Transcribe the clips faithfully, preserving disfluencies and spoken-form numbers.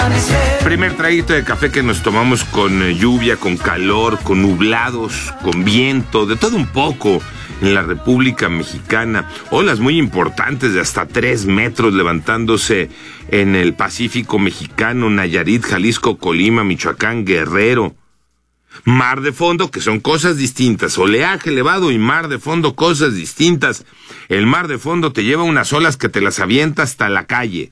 Primer traguito de café que nos tomamos con eh, lluvia, con calor, con nublados, con viento, de todo un poco en la República Mexicana. Olas muy importantes de hasta tres metros levantándose en el Pacífico Mexicano, Nayarit, Jalisco, Colima, Michoacán, Guerrero. Mar de fondo, que son cosas distintas. Oleaje elevado y mar de fondo, cosas distintas. El mar de fondo te lleva unas olas que te las avienta hasta la calle.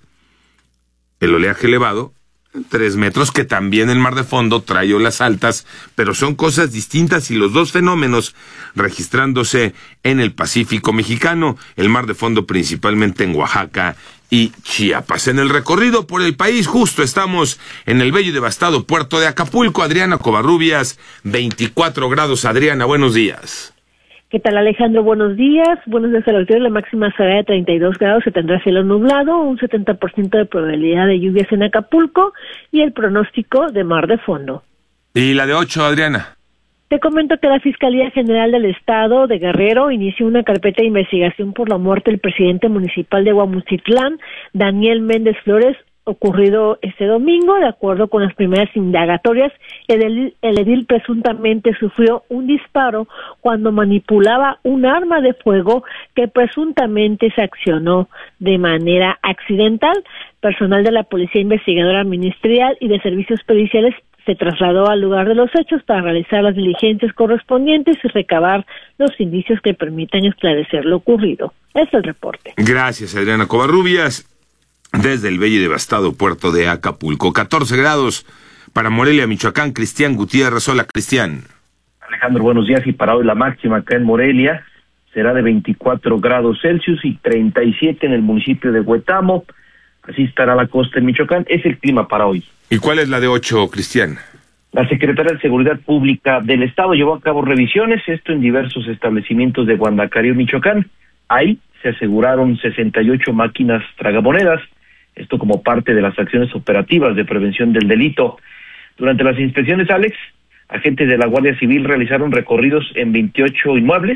El oleaje elevado, tres metros, que también el mar de fondo trae olas altas, pero son cosas distintas y los dos fenómenos registrándose en el Pacífico Mexicano, el mar de fondo principalmente en Oaxaca y Chiapas. En el recorrido por el país, justo estamos en el bello y devastado puerto de Acapulco. Adriana Covarrubias, veinticuatro grados. Adriana, buenos días. ¿Qué tal, Alejandro? Buenos días. Buenos días, al La máxima será de treinta y dos grados, se tendrá cielo nublado, un setenta por ciento de probabilidad de lluvias en Acapulco y el pronóstico de mar de fondo. ¿Y la de ocho, Adriana? Te comento que la Fiscalía General del Estado de Guerrero inició una carpeta de investigación por la muerte del presidente municipal de Huamuchitlán, Daniel Méndez Flores, ocurrido este domingo. De acuerdo con las primeras indagatorias, el edil, el edil presuntamente sufrió un disparo cuando manipulaba un arma de fuego que presuntamente se accionó de manera accidental. Personal de la Policía Investigadora Ministerial y de Servicios Periciales se trasladó al lugar de los hechos para realizar las diligencias correspondientes y recabar los indicios que permitan esclarecer lo ocurrido. Este es el reporte. Gracias, Adriana Covarrubias. Desde el bello y devastado puerto de Acapulco. catorce grados para Morelia, Michoacán. Cristian Gutiérrez. Hola, Cristian. Alejandro, buenos días. Y para hoy la máxima acá en Morelia será de veinticuatro grados Celsius y treinta y siete en el municipio de Huetamo. Así estará la costa en Michoacán. Es el clima para hoy. ¿Y cuál es la de ocho, Cristian? La Secretaría de Seguridad Pública del Estado llevó a cabo revisiones, esto en diversos establecimientos de Guandacario, Michoacán. Ahí se aseguraron sesenta y ocho máquinas tragamonedas, esto como parte de las acciones operativas de prevención del delito. Durante las inspecciones, Alex, agentes de la Guardia Civil realizaron recorridos en veintiocho inmuebles,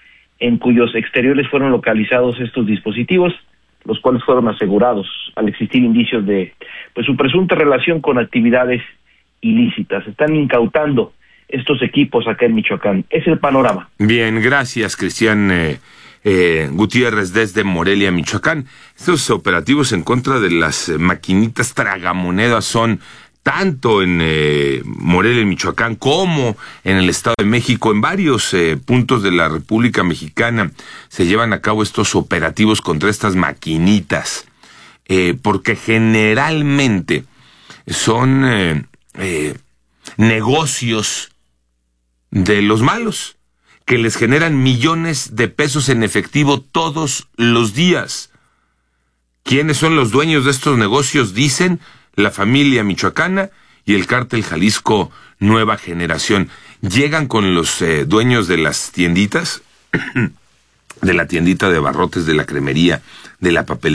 en cuyos exteriores fueron localizados estos dispositivos, los cuales fueron asegurados al existir indicios de pues su presunta relación con actividades ilícitas. Están incautando estos equipos acá en Michoacán. Es el panorama. Bien, gracias, Cristian eh, eh, Gutiérrez desde Morelia, Michoacán. Estos operativos en contra de las maquinitas tragamonedas son tanto en eh, Morelia, en Michoacán, como en el Estado de México. En varios eh, puntos de la República Mexicana se llevan a cabo estos operativos contra estas maquinitas, eh, porque generalmente son eh, eh, negocios de los malos, que les generan millones de pesos en efectivo todos los días. ¿Quiénes son los dueños de estos negocios? Dicen la familia michoacana y el cártel Jalisco Nueva Generación. Llegan con los eh, dueños de las tienditas, de la tiendita de abarrotes, de la cremería, de la papelería,